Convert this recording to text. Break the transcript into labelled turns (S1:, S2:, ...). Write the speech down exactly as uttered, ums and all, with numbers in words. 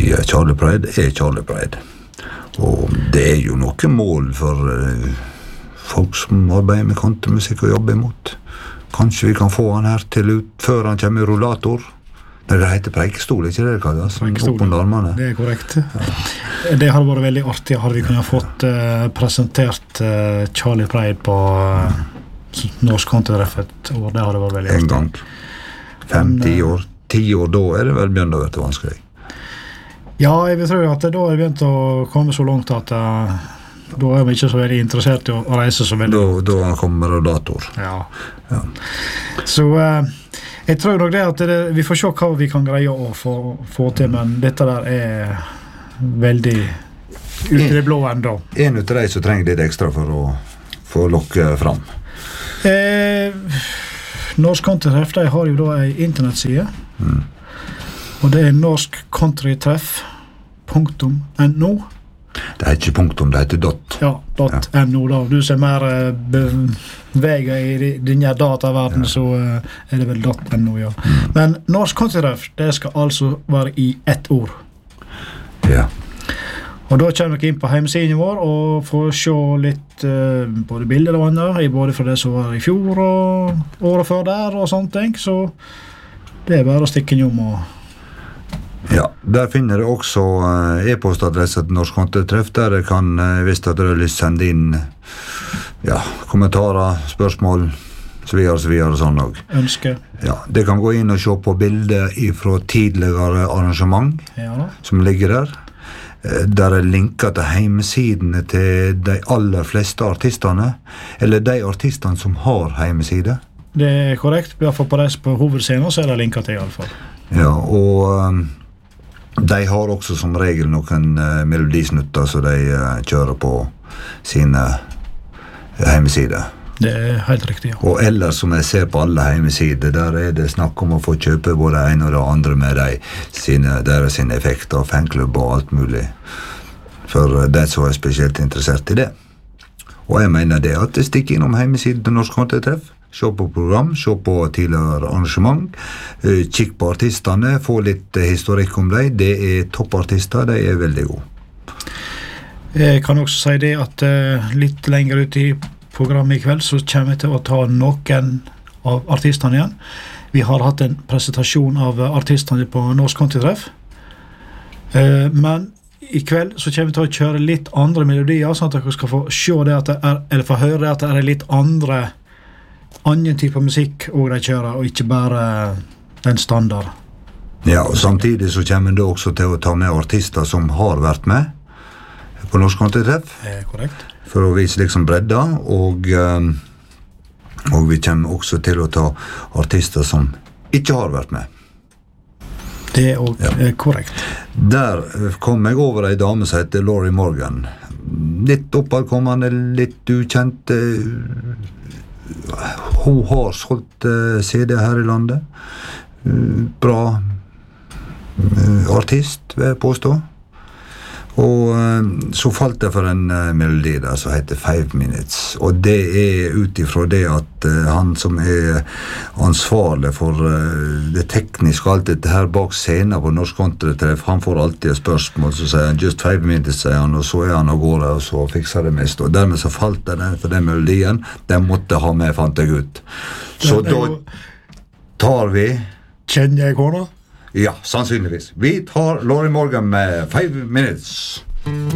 S1: Ja, Charlie Pride er Charlie Pride. Og det er jo noe mål for uh, folk som arbeider med countrymusikk og jobber imot. Kanskje vi kan få han her til ut før han kommer i rollator. Nei, det heter preikestol, ikke det det kalles?
S2: Preikestol, det er korrekt. Ja. Det hadde vært veldig artig, hadde vi kunnet fått uh, presentert uh, Charlie Pride på uh, Norsk Countrytreff et år. Det hadde vært veldig artig.
S1: En gang. Fem, ti år. Ti år, da er det vel begynt å være vanskelig.
S2: Ja, jeg vil tro at da er vi begynt å komme så langt at uh, da er vi ikke så veldig interessert i å reise så veldig.
S1: Da, da kommer rollator.
S2: Ja.
S1: Ja.
S2: Så uh, jeg tror nok det at det, vi får se hva vi kan greie å få, få til, men dette der er veldig ut i det blå enda.
S1: En ut av deg som trenger litt ekstra for å få lokke fram.
S2: Eh, Norsk Countrytreff, de har jo da en internettside,
S1: mm.
S2: og det er norsk countrytreff punktum no.
S1: Det er ikke punktum, det heter dot.
S2: Ja, dot ja. no da. Du ser mer beveget i denne dataverden, ja. Så er det vel dot no, ja. Mm. Men Norsk Countrytreff, det skal altså være i ett ord.
S1: Ja.
S2: Og da kommer dere inn på hjemmesiden vår og får se litt uh, både bilder og annet, både fra det som var i fjor og året før der og sånt ting, så det er bare å stikke innom og
S1: ja, der finner du også uh, e-postadresse til Norsk Countrytreff, der jeg kan, uh, hvis du har lyst, sende inn ja, kommentarer, spørsmål, så videre, så videre, sånn og.
S2: Ønske.
S1: Ja, det kan gå inn og se på bilder fra tidligere arrangement,
S2: ja.
S1: Som ligger der. Uh, der er linker til hjemmesidene til de aller fleste artistene, eller de artistene som har hjemmeside.
S2: Det er korrekt, i hvert fall på reis på hovedscenen, så er det linker til i alle fall.
S1: Ja, og um, de har også som regel noen uh, melodisnutter som de uh, kjører på sine hjemmesider.
S2: Det er helt riktig, ja.
S1: Og ellers som jeg ser på alle hjemmesider, der er det snakk om å få kjøpe både en og det andre med de sine, deres sine effekter, fanklubb og alt mulig. For uh, det som er spesielt interessert i det. Og jeg mener det at det stikker innom hjemmesiden til Norsk Countrytreff. Se på program, se på tidligere arrangement, uh, kikk på artistene, få litt uh, historikk om dem. Det er toppartister, de er veldig gode.
S2: Jeg kan også si det at uh, litt lenger ut i programmet i kveld så kommer jeg til å ta noen av artistene igjen. Vi har hatt en presentasjon av artistene på Norsk Countrytreff, uh, men i kveld så kommer vi til å kjøre litt andre melodier, sånn at dere skal få se det at det er, eller få høre det at det er litt andre annen type musikk og de kjører, og ikke bare den standard.
S1: Ja, og samtidig så kommer det også til å ta med artister som har vært med på Norsk Countrytreff.
S2: Det er korrekt.
S1: For å vise liksom bredda, og, og vi kommer også til å ta artister som ikke har vært med.
S2: Det er også ja. korrekt.
S1: Der kom jeg over en dame som heter Lori Morgan. Litt oppavkommende, litt ukjent. Hun har solgt uh, C D her i landet. Uh, bra uh, artist, vil jeg påstå. Og uh, så falt jeg for en uh, melodi der som heter Five Minutes. Og det er utifra det at uh, han som er ansvarlig for uh, det tekniske og alt dette her bak scenen på Norsk Countrytreff, han får alltid et spørsmål, så sier han just five minutes, sier han, og så er han og går og så fikser det mest. Og dermed så falt jeg den for den melodien. Den måtte ha med, fant jeg ut. Så da tar vi
S2: Kjenner jeg kona?
S1: Ja, sannsynligvis. Vi tar Lori Morgan med Five Minutes.